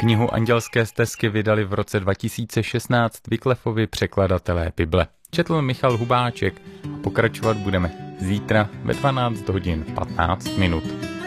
Knihu Andělské stezky vydali v roce 2016 Wycliffovi překladatelé Bible. Četl Michal Hubáček a pokračovat budeme zítra ve 12 hodin 15 minut.